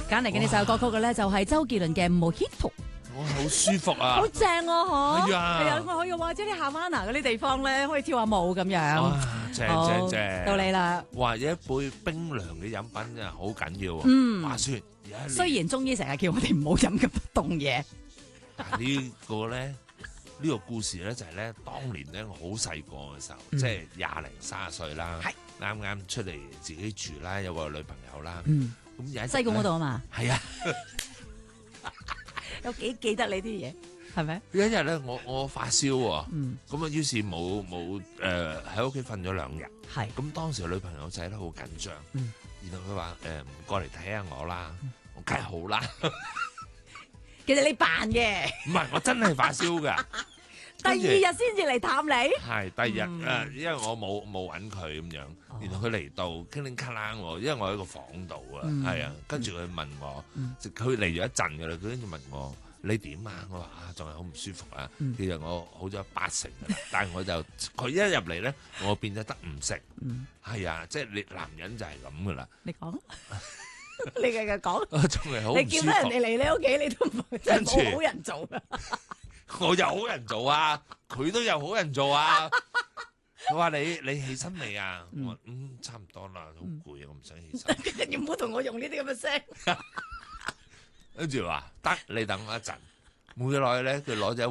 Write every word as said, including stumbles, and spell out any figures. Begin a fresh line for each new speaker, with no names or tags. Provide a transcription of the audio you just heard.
揀嚟嘅呢首歌曲嘅咧就係周杰倫嘅 Mojito。
我好舒服啊，
好正啊，嗬！
係啊，
係啊，我又或者啲夏灣拿嗰啲地方咧，可以跳下舞咁樣。
哇，正正正，
到你啦！
哇，有一杯冰涼嘅飲品真係好緊要啊！
嗯，
話說，
雖然中醫成日叫我哋唔好飲咁多凍嘢，
但係呢個咧，呢個故事咧就係咧，當年咧我好細個嘅時候，即係廿零卅歲啦，啱啱出嚟自己住啦，有個女朋友啦，咁有一
西貢嗰度啊嘛，
係啊。
有幾記得你啲嘢係咪？
有一日咧，我我發燒喎，咁啊於是冇冇誒喺屋企瞓咗兩日。
係
咁當時個女朋友仔咧好緊張，然後佢話誒唔過嚟睇下我啦，我梗係好啦。
其實你扮嘅，
唔係我真係發燒㗎。
第二日先至嚟探你。
係第二日誒，因為我冇冇揾佢咁樣，然後佢嚟到傾傾卡啦我，因為我喺個房度啊，係啊，跟住佢問我，佢嚟咗一陣㗎啦，佢跟住問我你點啊？我話啊，仲係好唔舒服啊，其實我好咗八成㗎啦，但係我就佢一入嚟咧，我變咗得唔食，係啊，即係你男人就係咁㗎啦。
你講，你繼續講，
仲係好唔舒服。
你見到人哋嚟你屋企，你都唔真係冇好人做㗎。
我有好人做啊，佢都有好人做啊。佢話你你起身未啊？我話嗯差唔多啦，好攰啊，我唔想起身。
你唔好同我用呢啲咁嘅聲。
跟住話得，你等我一陣。冇幾耐咧，佢攞咗